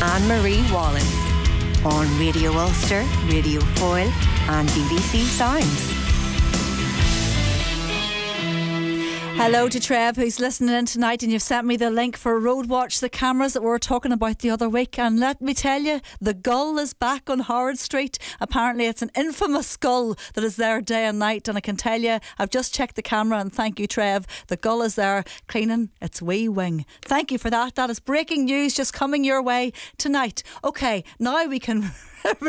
Anne-Marie Wallins on Radio Ulster, Radio Foyle and BBC Sounds. Hello to Trev, who's listening in tonight, and you've sent me the link for Roadwatch, the cameras that we were talking about the other week. And let me tell you, the Gull is back on Howard Street. Apparently it's an infamous Gull that is there day and night, and I can tell you, I've just checked the camera, and thank you, Trev, the Gull is there cleaning its wee wing. Thank you for that. That is breaking news just coming your way tonight. Okay, now we can